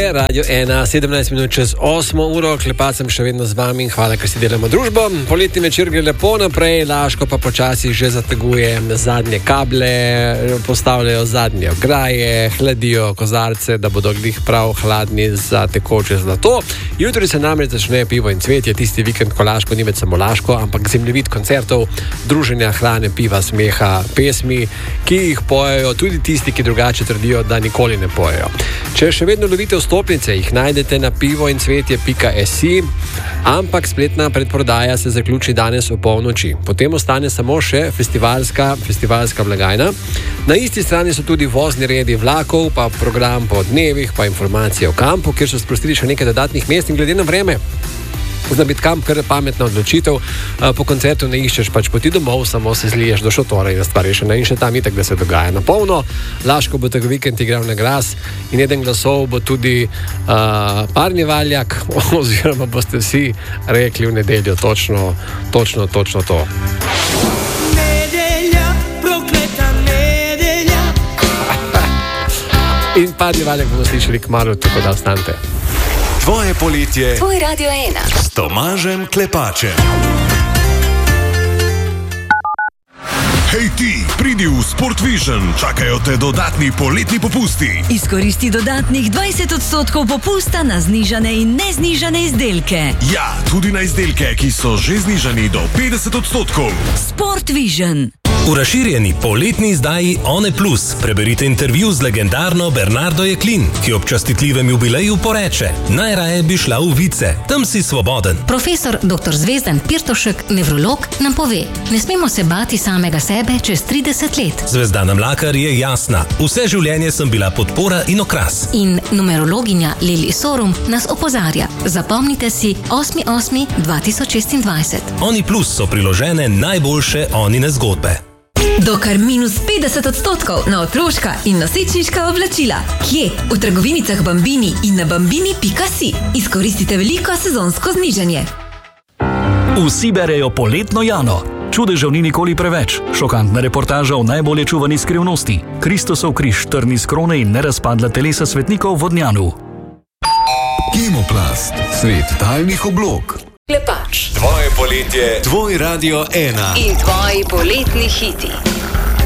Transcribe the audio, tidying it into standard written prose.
je Radio 1, 17 minut čez 8 uro, klepacem še vedno z vami in hvala, ker si delamo družbo. Poletni večer gre lepo naprej, Laško pa počasi že zateguje zadnje kable, postavljajo zadnje ograje, hladijo kozarce, da bodo glih prav hladni za tekoče zlato. Jutri se namreč začne Pivo in cvetje, tisti vikend, ko Laško ni več samo Laško, ampak zemljevid koncertov, druženja, hrane, piva, smeha, pesmi, ki jih pojejo tudi tisti, ki drugače trdijo, da nikoli ne pojejo. Če še vedno lovite vstopnice, jih najdete na pivoincvetje.si, ampak spletna predprodaja se zaključi danes v polnoči. Potem ostane samo še festivalska blagajna. Na isti strani so tudi vozni redi vlakov, pa program po dnevih, pa informacije o kampu, kjer so sprostili še nekaj dodatnih mest in glede na vreme. Zna biti kamp kar pametna odločitev, po koncertu ne iščeš pač poti domov, samo se zliješ do šotora in stvar rešena in še tam itak, da se dogaja na polno. Laško bo tega vikend igral na glas in eden glasov bo tudi parni valjak, oziroma boste vsi rekli v nedeljo točno to. Nedelja, prokleta nedelja. In parni valjak bomo slišali kmalu, tako da ostanite. Tvoje poletje, Tvoj Radio 1 s Tomažem Klepačem. Hej ti, pridi v Sport Vision, čakajo te dodatni poletni popusti. Izkoristi dodatnih 20% popusta na znižane in neznižane izdelke. Ja, tudi na izdelke, ki so že znižani do 50%. Sport Vision. V razširjeni poletni izdaji One Plus preberite intervju z legendarno Bernardo Jeklin, ki ob častitljivem jubileju poreče: najraje bi šla v vice, tam si svoboden. Profesor dr. Zvezdan Pirtošek, nevrolog, nam pove: ne smemo se bati samega sebe čez 30 let. Zvezdana Mlakar je jasna: vse življenje sem bila podpora in okras. In numerologinja Lili Sorum nas opozarja: zapomnite si 8.8.2026. Oni Plus so priložene najboljše Onine zgodbe. Do kar minus 50% na otroška in nosečniška oblačila. Kje? V trgovinicah Bambini in na bambini.si. Izkoristite veliko sezonsko znižanje. Vsi berejo poletno Jano. Čudežev ni nikoli preveč. Šokantna reportaža o najbolje čuvani skrivnosti. Kristosov križ, trn iz krone in nerazpadla telesa svetnikov v Vodnjanu. Kemoplast, svet talnih oblog. Klepač Tvoje poletje, tvoj Radio 1. in tvoji poletni hiti.